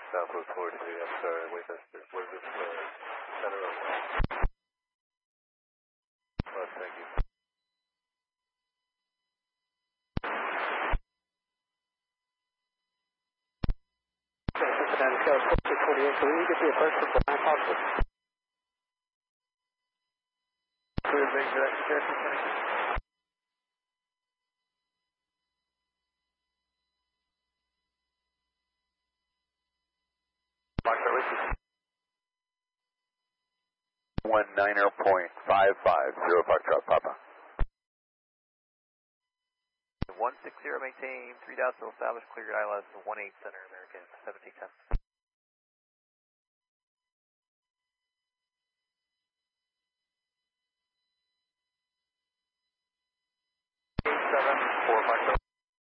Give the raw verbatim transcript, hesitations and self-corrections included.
Southwest forty-three, I'm sorry, Waymaster. Was this uh, center or west? West, thank you. Cincinnati, Southwest forty-eight, can we get the approach from Brian possible? Clear, big direction, Cherokee, thank you. Mark, release. one niner point five five, zero Foxtrot, Papa. one six zero, maintain three dots, will establish clear I L S one eight center, American seventeen ten.